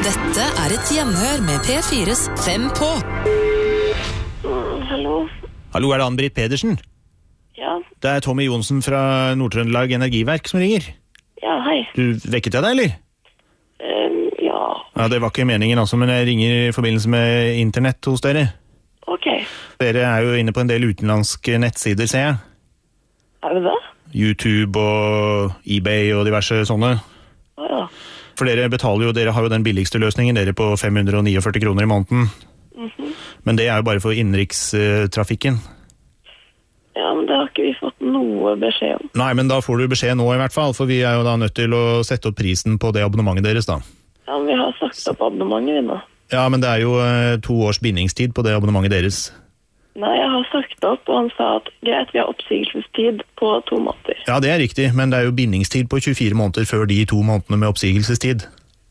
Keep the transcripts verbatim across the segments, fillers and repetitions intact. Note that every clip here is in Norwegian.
Dette er et gjenhør med P fires Fem på. Mm, hallo? Hallo, er det Ann-Britt Pedersen? Ja. Det er Tommy Jonsen fra Nord-Trøndelag Energiverk som ringer. Ja, hei. Du vekket jeg deg, eller? Um, ja. Ja, det var ikke meningen altså, men jeg ringer i forbindelse med internett hos dere. Ok. Dere er jo inne på en del utenlandske nettsider, ser jeg. Er det det? YouTube og eBay og diverse sånne. Å ja. For dere betaler jo, dere har jo den billigste løsningen, dere på fem hundre førtini kroner i måneden. Mhm. Men det er jo bare for innenrikstrafikken. Ja, men det har ikke vi fått noe beskjed om. Nei, men da får du beskjed nå i hvert fall, for vi er jo da nødt til å sette opp prisen på det abonnementet deres da. Ja, men vi har sagt opp abonnementet vi nå. Ja, men det er jo eh, to års bindingstid på det abonnementet deres. Nei, jeg har sagt opp, og han sa at greit, vi har oppsigelsestid på to måneder. Ja, det er riktig, men det er jo bindingstid på tjuefire måneder før de to månedene med oppsigelsestid.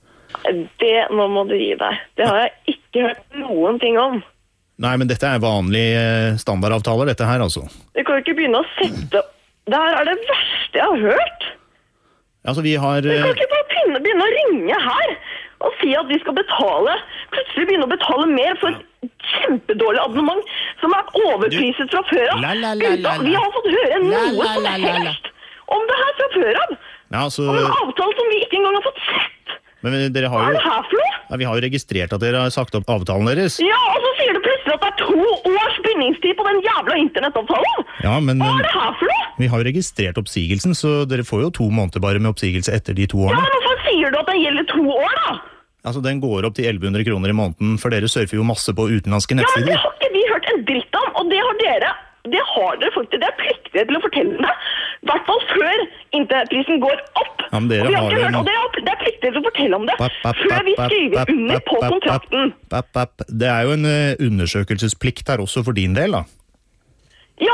Det, nå må du gi deg. Det har jeg ikke hørt noen ting om. Nei, men dette er vanlige eh, standardavtaler, dette her altså. Du kan jo ikke begynne å sette... Det her er det verste jeg har hørt. Altså, vi har... Du kan eh, ikke bare begynne, begynne å ringe her og si at vi skal betale. Plutselig begynne å betale mer for et kjempedårlig abonnement som er overpriset fra før av. La, la, la, la, la. Vi har fått høre La, noe la, som la, la, la. helst om det her fra før av. Ja, altså... Om en avtale som vi ikke engang har fått sett. Men dere Hva har er jo... det her for noe? Ja, vi har jo registrert at dere har sagt opp avtalen deres. Ja, og så sier du plutselig at det er to års bindingstid på den jævla internettavtalen. Ja, men... Hva er det her for noe? Vi har jo registrert oppsigelsen, så dere får jo to måneder bare med oppsigelse etter de to Ja, årene. men hvorfor sier du at den gjelder to år da? Altså, den går opp til elleve hundre kroner i måneden, for dere surfer jo masse på utenlandske Ja, men det nettsider. har ikke vi hørt en dritt om, og det har dere. Det har dere faktisk, det er pliktig til å fortelle det. I hvert fall før internettprisen går opp. Ja, men dere og vi har har ikke jo hørt, en- og det er, det er pliktig til å fortelle om det. Papp, papp, Før vi papp, skriver papp, under papp, på papp, kontrakten. papp, papp. Det er jo en eh, undersøkelsesplikt her også for din del, da. Ja,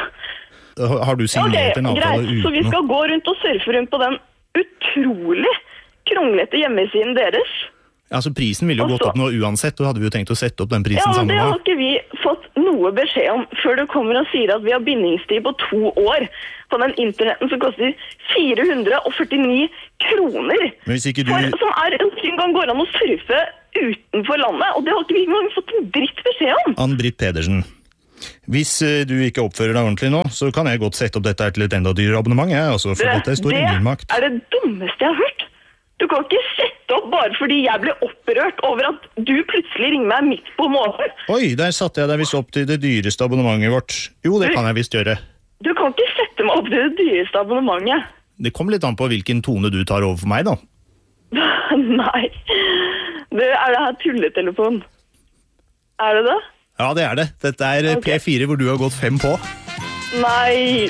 Har du ok, signert en avtale greit. Så vi uten å... skal gå rundt og surfe rundt på den utrolig kronglete hjemmesiden deres. Altså, prisen ville jo Og gått så- opp nå uansett, og hadde vi jo tenkt å sette opp den Ja, prisen men sammen det har nå. ikke vi fått noe beskjed om før du kommer og sier at vi har bindingstid på to år på den internetten som koster fire hundre førtini kroner. Men hvis ikke du... For, som er en ting gang går an å surfe utenfor landet, og det har ikke vi engang fått en dritt beskjed om. Ann-Britt Pedersen, hvis eh, du ikke oppfører deg ordentlig nå, så kan jeg godt sette opp dette her til et enda dyrere abonnement, jeg, altså, for dette står i min makt. er det dummeste jeg har hørt. Du kan ikke sette opp bare fordi jeg ble opprørt over at du plutselig ringer meg midt på måneden. Oi, der satte jeg deg visst opp til det dyreste abonnementet vårt. Jo, det kan jeg visst gjøre. Du kan ikke sette meg opp til det dyreste abonnementet. Det kommer litt an på hvilken tone du tar over for meg, da. Nei. Det er det her tulletelefon. Er det det? Ja, det er det. Dette er eh, Ok. P fire hvor du har gått fem på. Nei.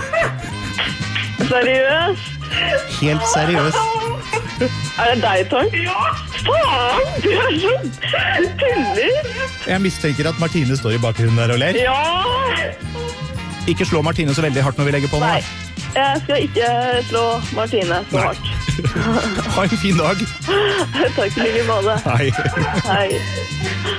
Seriøst? Helt seriøst. Er det deg, Tong? Ja. Faen, du er så tuller. Jeg mistenker at Martine står i bakgrunnen der og ler. Ja. Ikke slå Martine så veldig hardt når vi legger på nå. Nei, jeg skal ikke slå Martine så Nei. hardt. Ha en fin dag. Takk i like måte. Hei. Hei.